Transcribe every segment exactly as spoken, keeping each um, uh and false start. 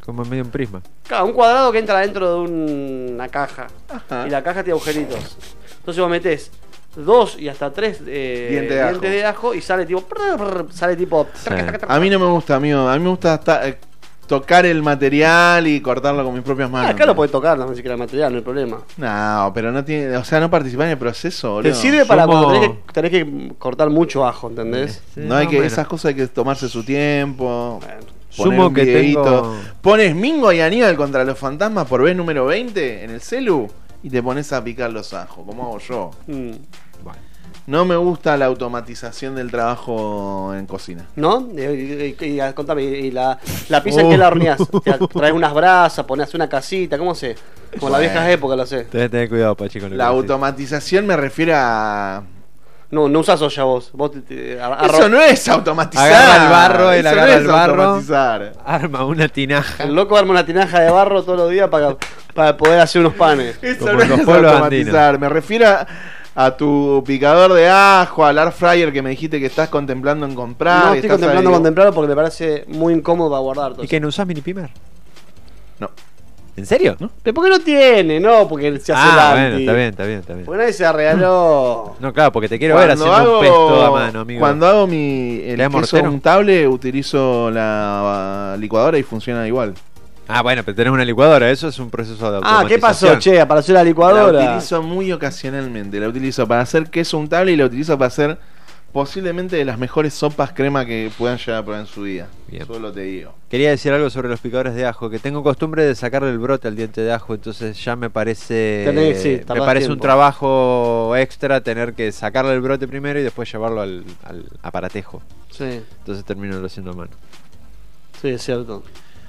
como medio un prisma. Claro, un cuadrado que entra dentro de un- una caja. Ajá. Y la caja tiene agujeritos. Entonces vos metés dos y hasta tres eh, Diente de dientes de ajo y sale tipo. prr, prr, sale tipo. Sí. A mí no me gusta, amigo. A mí me gusta hasta, eh, tocar el material y cortarlo con mis propias manos. Ah, acá lo podés tocar, no siquiera el material, no hay problema. No, pero no tiene. O sea, no participar en el proceso, boludo. Te sirve para Somos- cuando tenés que, tenés que cortar mucho ajo, ¿entendés? Sí, No hay más que. o menos. Esas cosas hay que tomarse su tiempo. Bueno. Poner Sumo un que videíto. tengo... Pones Mingo y Aníbal contra los fantasmas por vez número veinte en el celu y te pones a picar los ajos, como hago yo. Mm. Bueno. No me gusta la automatización del trabajo en cocina. ¿No? Y, y- y- y- contame, ¿y la, la pizza en qué la horneás? ¿Te traes unas brasas, pones una casita? ¿Cómo se? Como en las Bueno. viejas épocas lo sé. Tenés que tener cuidado, Pachi, con lo La que decís. automatización me refiere a... No, no usás olla vos. Vos te, te- a- Eso arro- no es automatizar. Agarra el barro, él Eso agarra no es el barro. automatizar. Arma una tinaja. El loco arma una tinaja de barro todos los días para, para poder hacer unos panes. Eso Como no en los es pueblos automatizar. Me refiero a, a tu picador de ajo, al air fryer que me dijiste que estás contemplando en comprar. No y estoy estás contemplando ahí- contemplarlo porque me parece muy incómodo para guardar todo ¿Y eso. que no usás mini pimer? No. ¿En serio? ¿No? ¿Pero por qué no tiene? No, porque se hace Ah, el bueno, anti. está bien, está bien, está bien. Porque nadie se la regaló. No, claro, porque te quiero ver Cuando haciendo hago, un pesto a mano, amigo. cuando hago mi el ¿Le da queso mortero? untable utilizo la uh, licuadora y funciona igual. Ah, bueno, pero tenés una licuadora, eso es un proceso de Ah, automatización. ¿qué pasó, che? Apareció la La licuadora. utilizo muy ocasionalmente. La utilizo para hacer queso untable y la utilizo para hacer posiblemente de las mejores sopas crema que puedan llegar a probar en su vida. Bien. Solo te digo. Quería decir algo sobre los picadores de ajo, que tengo costumbre de sacarle el brote al diente de ajo, entonces ya me parece Tenés- sí, me tardás parece un tiempo. trabajo extra tener que sacarle el brote primero y después llevarlo al, al aparatejo. Sí, Entonces termino lo haciendo a mano. sí, es cierto.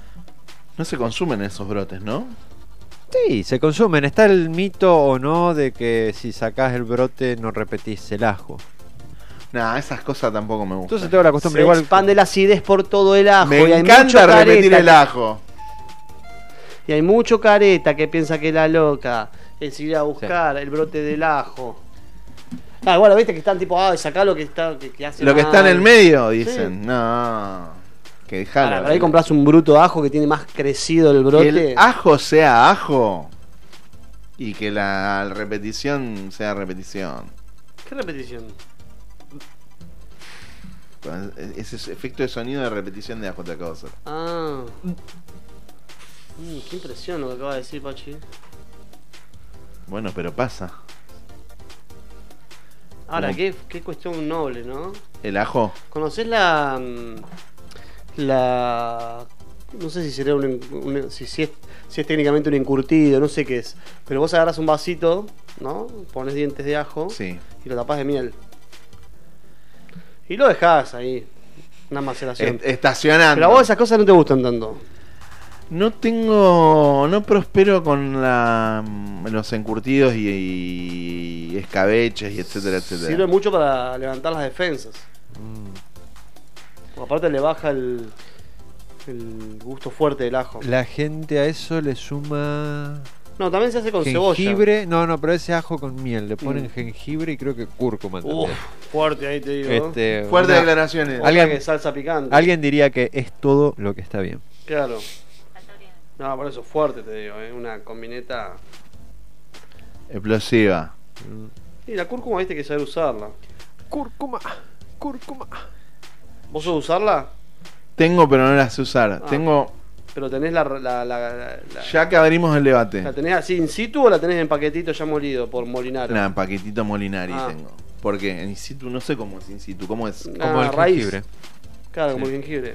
No se consumen esos brotes, ¿no? Sí, se consumen. Está el mito o no de que si sacás el brote no repetís el ajo. Nah, esas cosas tampoco me gustan. Entonces tengo la costumbre Se igual. expande la acidez por todo el ajo. me y hay mucho encanta repetir careta el ajo. Y hay mucho careta que piensa que es la loca. Es ir a buscar el brote del ajo. Ah, bueno, viste que están tipo, ah, sacá lo que está, que, que hace Lo que mal. está en el medio, dicen. No. Que dejalo. Para, para ahí compras un bruto ajo que tiene más crecido el Que brote. el ajo sea ajo y que la repetición sea repetición. ¿Qué repetición? Ese efecto de sonido de repetición de ajo te acabo de hacer. Ah. Mm, qué impresión lo que acaba de decir, Pachi. Bueno, pero pasa. Ahora, ¿Cómo? qué, qué cuestión noble, ¿no? El ajo. ¿Conocés la. mm, la. No sé si sería un. un- si, si es, si es técnicamente un encurtido, no sé qué es. Pero vos agarras un vasito, ¿no? Pones dientes de ajo Sí. y lo tapás de miel. Y lo dejás ahí. Una maceración. Est- estacionando. Pero a vos esas cosas no te gustan tanto. No tengo. No prospero con la, los encurtidos y, y escabeches y etcétera, etcétera. Sirve mucho para levantar las defensas. Mm. Porque aparte le baja el. el gusto fuerte del ajo. La gente a eso le suma No, también se hace con cebolla. jengibre. No, no, pero ese ajo con miel. Le ponen Mm. jengibre y creo que cúrcuma Uf, también. fuerte ahí te digo. Este, Fuertes una- declaraciones. Otra alguien- que salsa picante. Alguien diría que es todo lo que está bien. Claro. No, por eso fuerte te digo, ¿eh? Una combineta. Explosiva. Y la cúrcuma viste que saber usarla. Cúrcuma, cúrcuma. ¿Vos sos usarla? Tengo, pero no la sé usar. Ah. Tengo. Pero tenés la, la, la, la- la- Ya que abrimos el debate. ¿La tenés así in situ o la tenés en paquetito ya molido por Molinaro? Nah, en paquetito Molinari Ah. tengo. Porque en in situ no sé cómo es in situ. ¿Cómo es? Ah, Como el raíz. jengibre. Claro, como Sí. el jengibre.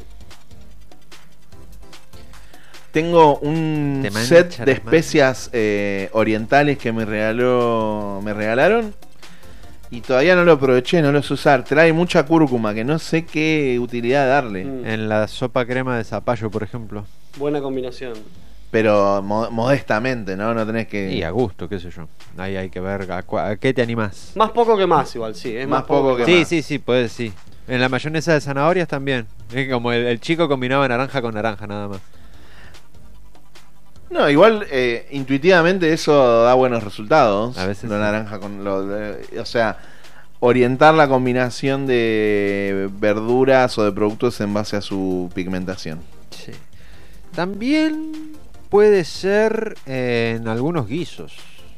Tengo un Te mancha set de las manos. especias eh, orientales que me regaló, me regalaron y todavía no lo aproveché, no lo sé usar. Trae mucha cúrcuma que no sé qué utilidad darle, Mm. En la sopa crema de zapallo, por ejemplo. Buena combinación. pero mo- modestamente, ¿no? No tenés que Y a gusto, qué sé yo. Ahí hay que ver a, cua- a qué te animás. Más poco que más, igual, sí. Es más, Más poco que Sí, más. sí, sí, puedes, sí. En la mayonesa de zanahorias también. Es como el, el chico combinaba naranja con naranja, nada más. No, igual eh, intuitivamente eso da buenos resultados. A veces lo sí. naranja con lo, de- o sea, orientar la combinación de verduras o de productos en base a su pigmentación. Sí. También puede ser eh, en algunos guisos.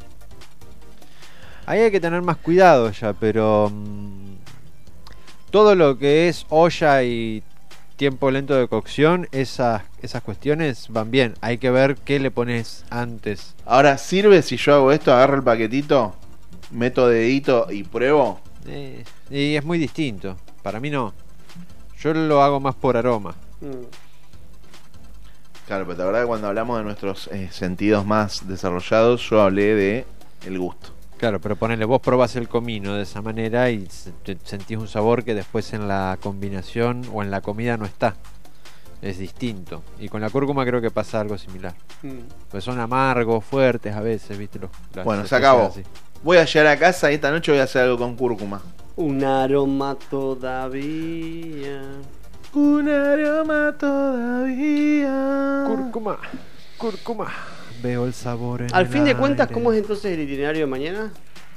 Ahí hay que tener más cuidado ya, pero mmm, todo lo que es olla y tiempo lento de cocción, esas, esas cuestiones van bien. Hay que ver qué le pones antes. Ahora, ¿sirve si yo hago esto? Agarro el paquetito, meto dedito y pruebo. Eh, y es muy distinto. Para mí no. Yo lo hago más por aroma. Mm. Claro, pero la verdad que cuando hablamos de nuestros eh, sentidos más desarrollados, yo hablé de el gusto. Claro, pero ponele, vos probás el comino de esa manera y se- te- sentís un sabor que después en la combinación o en la comida no está. Es distinto. Y con la cúrcuma creo que pasa algo similar. Mm. Pues son amargos, fuertes a veces, ¿viste? Los, las Bueno, se especias acabó. así. Voy a llegar a casa y esta noche voy a hacer algo con cúrcuma. Un aroma todavía. Un aroma todavía. Cúrcuma, cúrcuma. Veo el sabor en Al el fin de cuentas, aire. ¿cómo es entonces el itinerario de mañana?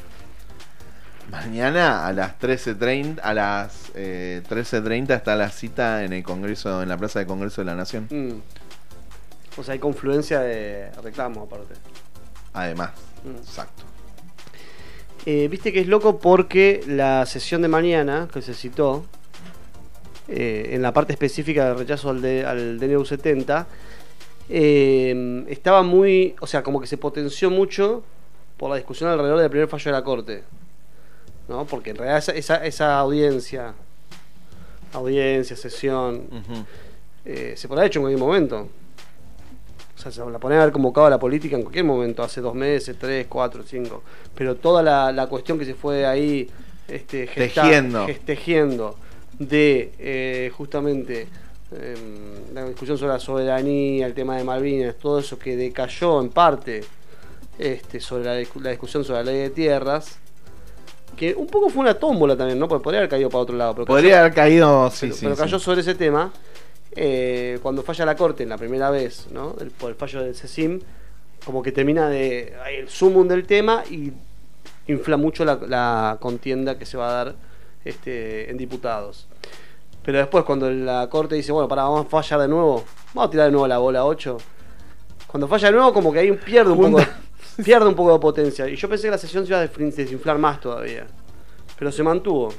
Mañana a las trece treinta, a las eh, trece treinta está la cita en el Congreso, en la Plaza de Congreso de la Nación. Mm. O sea, hay confluencia de reclamos aparte. Además, Mm. exacto. Eh, Viste que es loco porque la sesión de mañana que se citó, eh, en la parte específica del rechazo al, de- al D N U setenta, eh, estaba muy, o sea, como que se potenció mucho por la discusión alrededor del primer fallo de la Corte, ¿no? Porque en realidad esa, esa, esa audiencia, audiencia, sesión, Ujú. eh, se podrá hecho en cualquier momento. O sea, se la podrían haber convocado a la política en cualquier momento, hace dos meses, tres, cuatro, cinco. Pero toda la, la cuestión que se fue ahí este, gesta- Tejiendo. ges- tejiendo de eh, justamente eh, la discusión sobre la soberanía, el tema de Malvinas, todo eso que decayó en parte este, sobre la, discu- la discusión sobre la ley de tierras, que un poco fue una tómbola también, ¿no? Porque podría haber caído para otro lado. Pero Podría haber caído, sí, pero, sí, pero sí. cayó sobre ese tema. Eh, cuando falla la Corte en la primera vez, ¿no? El- por el fallo del CECIM, como que termina de ahí el sumum del tema y infla mucho la, la contienda que se va a dar este, en diputados. Pero después cuando la Corte dice, bueno, para, vamos a fallar de nuevo, vamos a tirar de nuevo la bola ocho. Cuando falla de nuevo, como que ahí pierde un poco, pierde un poco de potencia. Y yo pensé que la sesión se iba a desfrin- desinflar más todavía. Pero se mantuvo.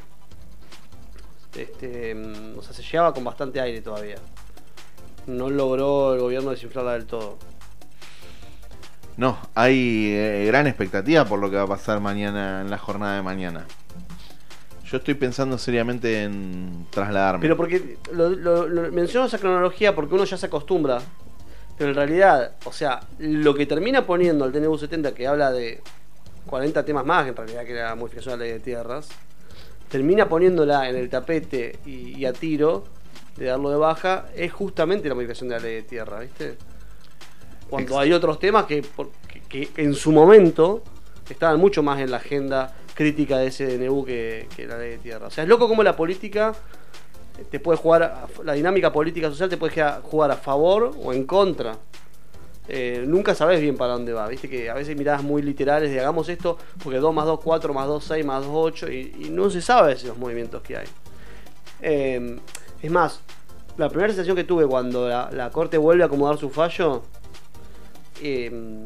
Este, mm, o sea, se llevaba con bastante aire todavía. No logró el gobierno desinflarla del todo. No, hay eh, gran expectativa por lo que va a pasar mañana en la jornada de mañana. Yo estoy pensando seriamente en trasladarme. Pero porque lo, lo- lo- menciono esa cronología porque uno ya se acostumbra. Pero en realidad, o sea, lo que termina poniendo el D N U setenta, que habla de cuarenta temas más, en realidad, que era la modificación de la ley de tierras, termina poniéndola en el tapete y, y a tiro de darlo de baja, es justamente la modificación de la ley de tierra, ¿viste? Cuando Ex- hay otros temas que, por- que, que en su momento estaban mucho más en la agenda crítica de ese D N U que, que la ley de tierra. O sea, es loco como la política te puede jugar, a- la dinámica política social te puede jugar a favor o en contra. Eh, nunca sabes bien para dónde va, viste que a veces miradas muy literales de hagamos esto porque dos más dos, cuatro más dos, seis más dos, ocho y, y no se sabe esos movimientos que hay. Eh, es más, la primera sensación que tuve cuando la, la Corte vuelve a acomodar su fallo eh,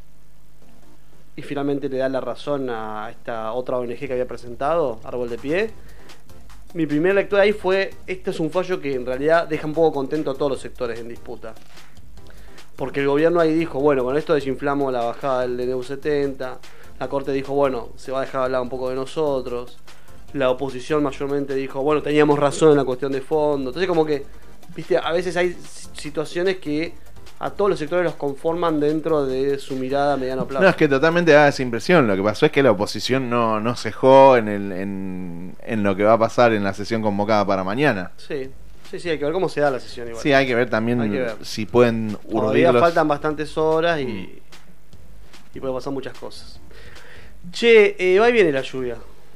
y finalmente le da la razón a esta otra O N G que había presentado, Árbol de Pie, mi primera lectura ahí fue, este es un fallo que en realidad deja un poco contento a todos los sectores en disputa. Porque el gobierno ahí dijo, bueno, con esto desinflamos la bajada del D N U setenta, la Corte dijo, bueno, se va a dejar hablar un poco de nosotros, la oposición mayormente dijo, bueno, teníamos razón en la cuestión de fondo. Entonces como que, viste, a veces hay situaciones que a todos los sectores los conforman dentro de su mirada a mediano plazo. No, es que totalmente da esa impresión. Lo que pasó es que la oposición no, no cejó en, el, en, en lo que va a pasar en la sesión convocada para mañana. Sí, sí, sí, hay que ver cómo se da la sesión igual. Sí, hay que ver también Hay que ver. si pueden Todavía urdirlos. faltan bastantes horas y, y puede pasar muchas cosas. Che, eh, va y viene la lluvia.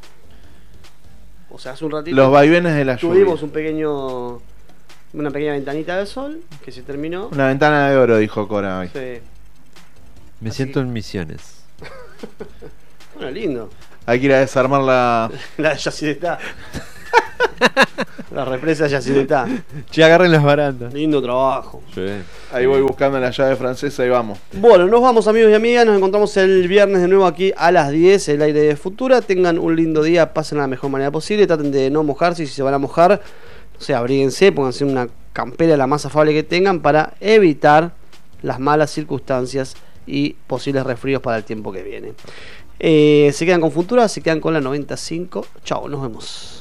O sea, hace un ratito Los vaivenes de la lluvia. tuvimos un pequeño, una pequeña ventanita de sol que se terminó. Una ventana de oro, dijo Cora hoy. Sí. Me Así siento que- en Misiones. Bueno, lindo. Hay que ir a desarmar la... La ya sí está. La represa Yacyretá. Che, agarren las barandas. Lindo trabajo. Sí. Ahí voy buscando la llave francesa y vamos. Bueno, nos vamos, amigos y amigas. Nos encontramos el viernes de nuevo aquí a las diez, el aire de Futura. Tengan un lindo día, pasen de la mejor manera posible. Traten de no mojarse y si se van a mojar, no sé, abríguense, pónganse una campera la más afable que tengan para evitar las malas circunstancias y posibles resfríos para el tiempo que viene. Eh, se quedan con Futura, se quedan con la noventa y cinco. Chao, nos vemos.